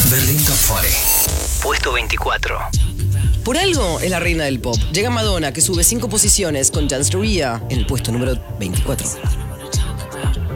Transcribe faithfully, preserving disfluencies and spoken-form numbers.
Berlín Top cuarenta. Puesto veinticuatro. Por algo es la reina del pop. Llega Madonna, que sube cinco posiciones con Dance to Ria en el puesto número veinticuatro.